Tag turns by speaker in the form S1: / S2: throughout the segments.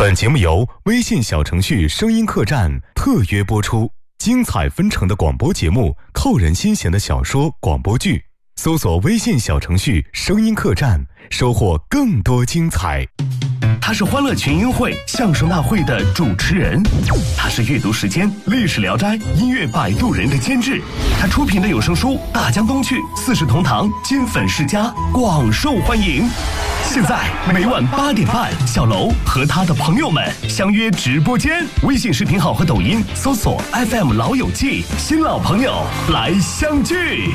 S1: 本节目由微信小程序声音客栈特约播出，精彩纷呈的广播节目，扣人心弦的小说广播剧，搜索微信小程序声音客栈，收获更多精彩。
S2: 他是欢乐群英会相声大会的主持人，他是阅读时间历史聊斋音乐摆渡人的监制，他出品的有声书大江东去四世同堂金粉世家广受欢迎。现在每晚8点半，小楼和他的朋友们相约直播间，微信视频号和抖音搜索 FM 老友记，新老朋友来相聚。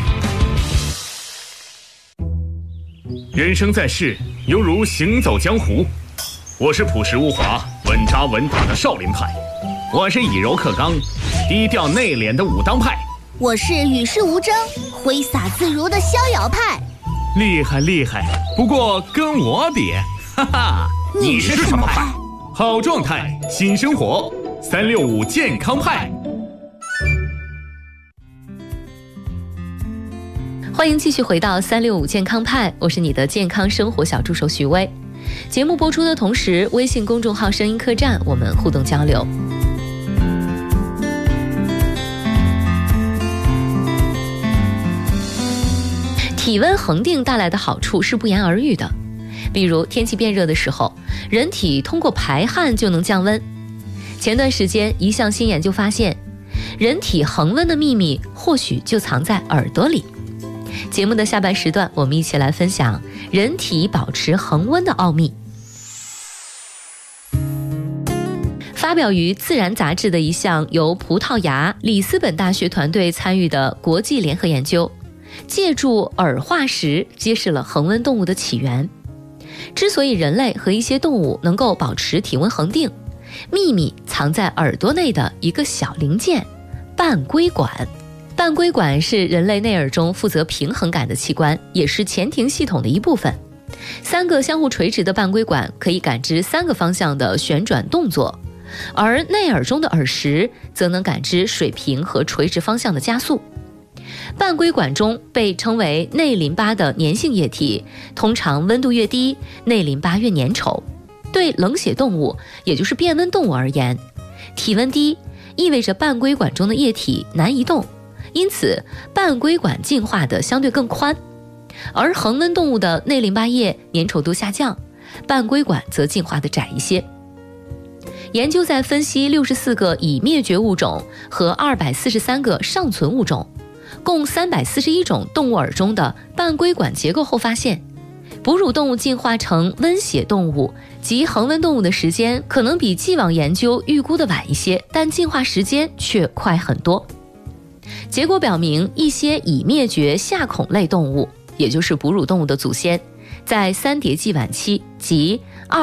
S3: 人生在世，犹如行走江湖。我是朴实无华、稳扎稳打的少林派，我是以柔克刚、低调内敛的武当派，
S4: 我是与世无争、挥洒自如的逍遥派。
S3: 厉害厉害，不过跟我比，哈哈，
S4: 你是什么派？
S3: 好状态，新生活，365健康派。
S5: 欢迎继续回到365健康派，我是你的健康生活小助手徐薇。节目播出的同时，微信公众号声音客栈我们互动交流。体温恒定带来的好处是不言而喻的，比如天气变热的时候，人体通过排汗就能降温。前段时间一项新研究发现，人体恒温的秘密或许就藏在耳朵里。节目的下半时段，我们一起来分享人体保持恒温的奥秘。发表于《自然》杂志的一项由葡萄牙里斯本大学团队参与的国际联合研究，借助耳化石揭示了恒温动物的起源。之所以人类和一些动物能够保持体温恒定，秘密藏在耳朵内的一个小零件——半规管。半规管是人类内耳中负责平衡感的器官，也是前庭系统的一部分。3个相互垂直的半规管可以感知3个方向的旋转动作，而内耳中的耳石则能感知水平和垂直方向的加速。半规管中被称为内淋巴的粘性液体，通常温度越低，内淋巴越粘稠。对冷血动物，也就是变温动物而言，体温低意味着半规管中的液体难移动，因此半规管进化的相对更宽。而恒温动物的内淋巴液粘稠度下降，半规管则进化的窄一些。研究在分析64个已灭绝物种和243个尚存物种，共341种动物耳中的半规管结构后发现，哺乳动物进化成温血动物及恒温动物的时间可能比既往研究预估的晚一些，但进化时间却快很多。结果表明，一些已灭绝夏孔类动物，也就是哺乳动物的祖先，在3叠纪晚期，即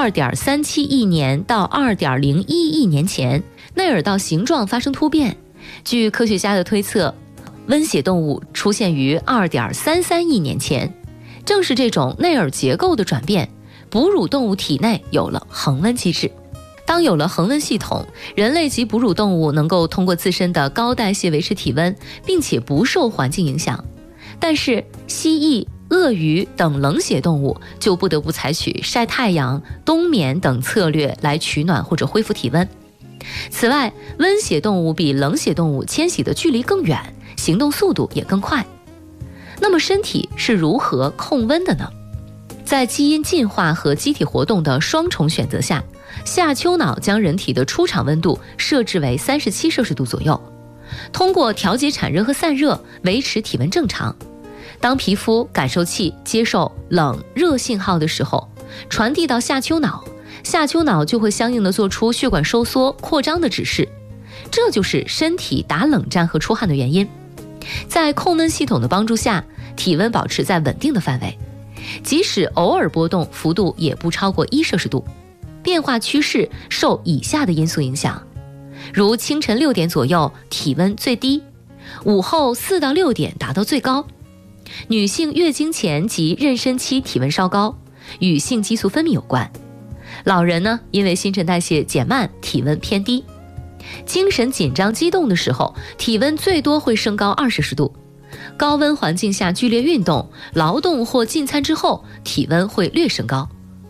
S5: 2.37亿年到2.01亿年前，内耳道形状发生突变。据科学家的推测，温血动物出现于2.33亿年前。正是这种内耳结构的转变，哺乳动物体内有了恒温机制。当有了恒温系统，人类及哺乳动物能够通过自身的高代谢维持体温，并且不受环境影响。但是蜥蜴、鳄鱼等冷血动物就不得不采取晒太阳、冬眠等策略来取暖或者恢复体温。此外，温血动物比冷血动物迁徙的距离更远，行动速度也更快。那么身体是如何控温的呢？在基因进化和机体活动的双重选择下，下丘脑将人体的出厂温度设置为37摄氏度左右，通过调节产热和散热维持体温正常。当皮肤感受器接受冷热信号的时候，传递到下丘脑，下丘脑就会相应的做出血管收缩扩张的指示，这就是身体打冷战和出汗的原因。在控温系统的帮助下，体温保持在稳定的范围，即使偶尔波动，幅度也不超过1摄氏度。变化趋势受以下的因素影响，如清晨6点左右体温最低，午后4到6点达到最高。女性月经前及妊娠期体温稍高，与性激素分泌有关。老人呢，因为新陈代谢减慢，体温偏低。精神紧张激动的时候，体温最多会升高2摄氏度。高温环境下剧烈运动、劳动或进餐之后，体温会略升高。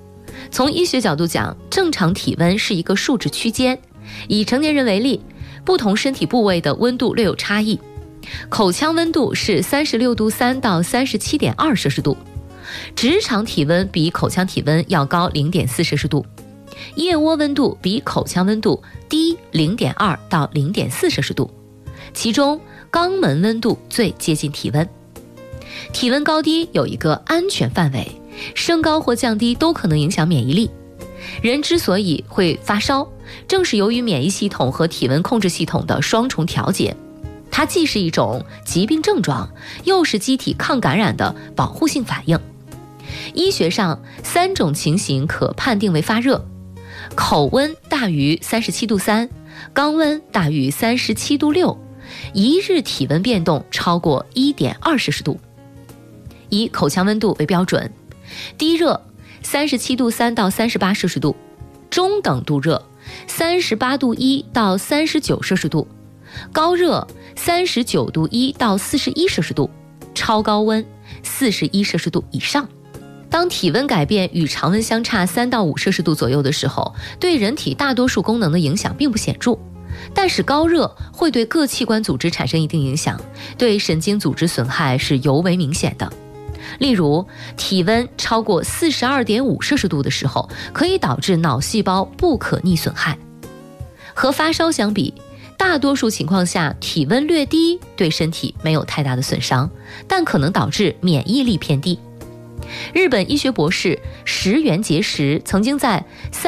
S5: 从医学角度讲，正常体温是一个数值区间，以成年人为例，不同身体部位的温度略有差异。口腔温度是36度3到37.2摄氏度，直肠体温比口腔体温要高 0.4 摄氏度，腋窝温度比口腔温度低 0.2 到 0.4 摄氏度，其中肛门温度最接近体温。体温高低有一个安全范围，升高或降低都可能影响免疫力。人之所以会发烧，正是由于免疫系统和体温控制系统的双重调节，它既是一种疾病症状，又是机体抗感染的保护性反应。医学上3种情形可判定为发热：口温大于37度3，肛温大于37度6，一日体温变动超过 1.2 摄氏度。以口腔温度为标准，低热37度3到38摄氏度，中等度热38度1到39摄氏度，高热39度1到41摄氏度，超高温41摄氏度以上。当体温改变与常温相差3到5摄氏度左右的时候，对人体大多数功能的影响并不显著，但是高热会对各器官组织产生一定影响，对神经组织损害是尤为明显的。例如，体温超过 42.5 摄氏度的时候，可以导致脑细胞不可逆损害。和发烧相比，大多数情况下体温略低对身体没有太大的损伤，但可能导致免疫力偏低。日本医学博士石原节食曾经在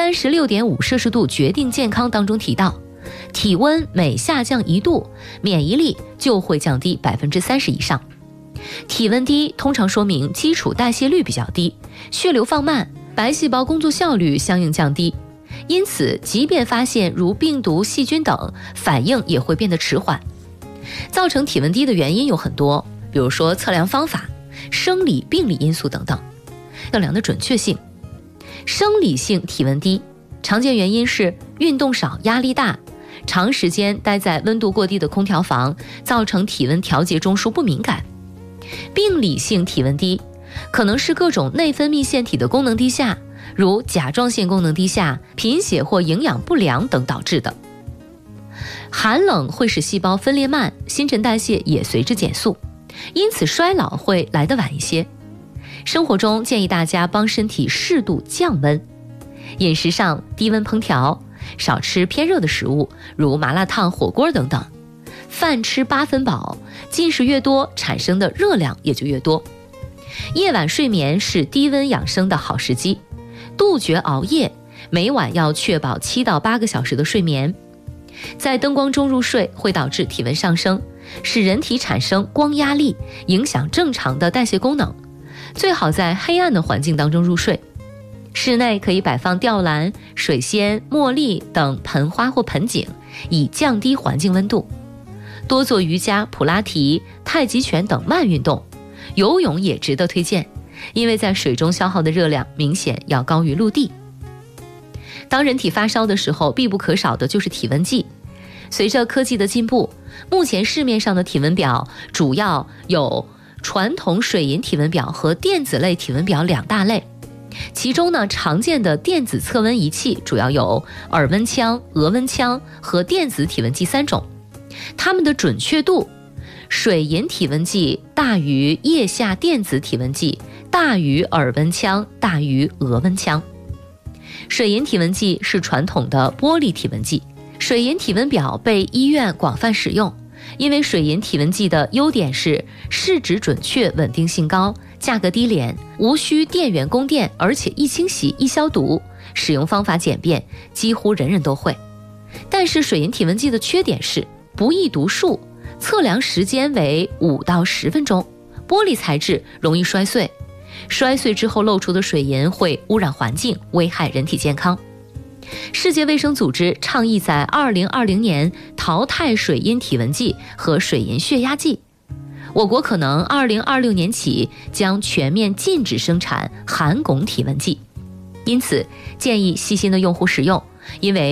S5: 36.5 摄氏度决定健康当中提到，体温每下降1度，免疫力就会降低 30% 以上。体温低通常说明基础代谢率比较低，血流放慢，白细胞工作效率相应降低，因此即便发现如病毒、细菌等，反应也会变得迟缓。造成体温低的原因有很多，比如说测量方法、生理病理因素等等。测量的准确性，生理性体温低常见原因是运动少、压力大，长时间待在温度过低的空调房，造成体温调节中枢不敏感。病理性体温低可能是各种内分泌腺体的功能低下，如甲状腺功能低下、贫血或营养不良等导致的。寒冷会使细胞分裂慢，新陈代谢也随之减速，因此衰老会来得晚一些。生活中建议大家帮身体适度降温，饮食上低温烹调，少吃偏热的食物，如麻辣烫、火锅等等。饭吃8分饱，进食越多，产生的热量也就越多。夜晚睡眠是低温养生的好时机，杜绝熬夜，每晚要确保7到8个小时的睡眠。在灯光中入睡会导致体温上升，使人体产生光压力，影响正常的代谢功能。最好在黑暗的环境当中入睡。室内可以摆放吊兰、水仙、茉莉等盆花或盆景，以降低环境温度。多做瑜伽、普拉提、太极拳等慢运动，游泳也值得推荐，因为在水中消耗的热量明显要高于陆地。当人体发烧的时候，必不可少的就是体温计。随着科技的进步，目前市面上的体温表主要有传统水银体温表和电子类体温表2大类。其中呢，常见的电子测温仪器主要有耳温枪、额温枪和电子体温计3种。它们的准确度，水银体温计大于腋下电子体温计，大于耳温枪，大于额温枪。水银体温计是传统的玻璃体温计，水银体温表被医院广泛使用，因为水银体温计的优点是试纸准确、稳定性高，价格低廉，无需电源供电，而且易清洗、易消毒，使用方法简便，几乎人人都会。但是水银体温计的缺点是不易读数，测量时间为5到10分钟，玻璃材质容易摔碎，摔碎之后漏出的水银会污染环境，危害人体健康。世界卫生组织倡议在2020年淘汰水银体温计和水银血压计，我国可能2026年起将全面禁止生产含汞体温计，因此建议细心的用户使用，因为